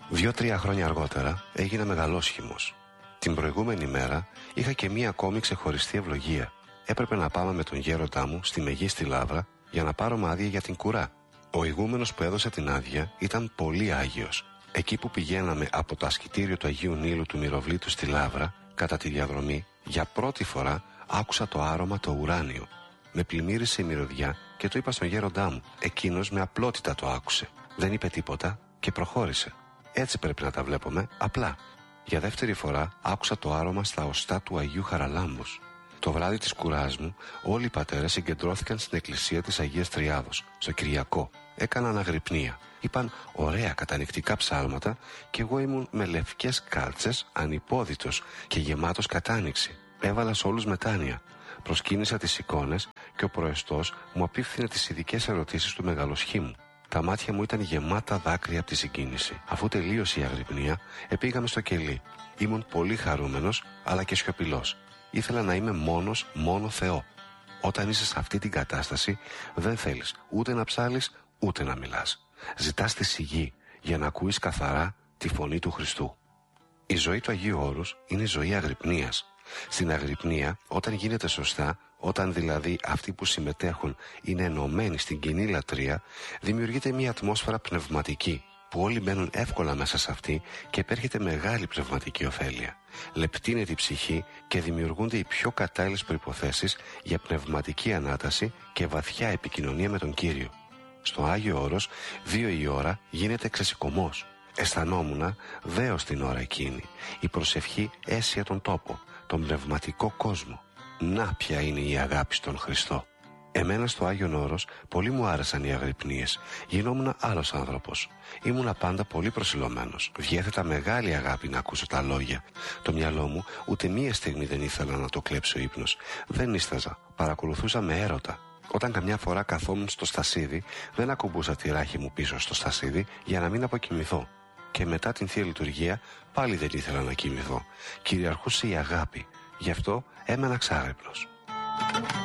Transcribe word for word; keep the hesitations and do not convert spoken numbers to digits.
Δύο-τρία χρόνια αργότερα έγινα μεγαλόσχημος. Την προηγούμενη μέρα είχα και μία ακόμη ξεχωριστή ευλογία. Έπρεπε να πάμε με τον γέροντά μου στη Μεγίστη Λαύρα για να πάρουμε άδεια για την κουρά. Ο ηγούμενος που έδωσε την άδεια ήταν πολύ άγιος. Εκεί που πηγαίναμε από το ασκητήριο του Αγίου Νείλου του Μυροβλήτου στη Λαύρα, κατά τη διαδρομή, για πρώτη φορά άκουσα το άρωμα το ουράνιο. Με πλημμύρισε η μυρωδιά και το είπα στον γέροντά μου. Εκείνος με απλότητα το άκουσε. Δεν είπε τίποτα και προχώρησε. Έτσι πρέπει να τα βλέπουμε, απλά. Για δεύτερη φορά άκουσα το άρωμα στα οστά του Αγίου Χαραλάμπους. Το βράδυ της κουράς μου, όλοι οι πατέρες συγκεντρώθηκαν στην εκκλησία της Αγίας Τριάδος, στο Κυριακό. Έκαναν αγρυπνία. Είπαν ωραία κατανυκτικά ψάλματα και εγώ ήμουν με λευκές κάλτσες, ανυπόδητος και γεμάτος κατάνοιξη. Έβαλα σε όλους μετάνοια. Προσκύνησα τις εικόνες και ο προεστός μου απίφθινε τις ειδικές ερωτήσεις του μεγαλοσχήμου. Τα μάτια μου ήταν γεμάτα δάκρυα από τη συγκίνηση. Αφού τελείωσε η αγρυπνία, επήγαμε στο κελί. Ήμουν πολύ χαρούμενος, αλλά και σιωπηλός. Ήθελα να είμαι μόνος, μόνο Θεό. Όταν είσαι σε αυτή την κατάσταση, δεν θέλεις ούτε να ψάλεις, ούτε να μιλάς. Ζητάς τη σιγή για να ακούεις καθαρά τη φωνή του Χριστού. Η ζωή του Αγίου Όρους είναι η ζωή αγρυπνίας. Στην αγρυπνία, όταν γίνεται σωστά, όταν δηλαδή αυτοί που συμμετέχουν είναι ενωμένοι στην κοινή λατρεία, δημιουργείται μια ατμόσφαιρα πνευματική, που όλοι μπαίνουν εύκολα μέσα σε αυτή και επέρχεται μεγάλη πνευματική ωφέλεια. Λεπτύνεται η ψυχή και δημιουργούνται οι πιο κατάλληλες προϋποθέσεις για πνευματική ανάταση και βαθιά επικοινωνία με τον Κύριο. Στο Άγιο Όρος, δύο η ώρα γίνεται ξεσηκωμός. Αισθανόμουνα δέος την ώρα εκείνη. Η προσευχή έσυε τον τόπο, τον πνευματικό κόσμο. Να ποια είναι η αγάπη στον Χριστό. Εμένα στο Άγιον Όρος πολύ μου άρεσαν οι αγρυπνίες. Γινόμουν άλλος άνθρωπος. Ήμουνα πάντα πολύ προσιλωμένος. Διέθετα μεγάλη αγάπη να ακούσω τα λόγια. Το μυαλό μου ούτε μία στιγμή δεν ήθελα να το κλέψει ο ύπνος. Δεν νίσταζα. Παρακολουθούσα με έρωτα. Όταν καμιά φορά καθόμουν στο στασίδι, δεν ακουμπούσα τη ράχη μου πίσω στο στασίδι για να μην αποκοιμηθώ. Και μετά την Θεία Λειτουργία πάλι δεν ήθελα να κοιμηθώ. Κυριαρχούσε η αγάπη. Γι' αυτό έμενα ξάγρυπνος.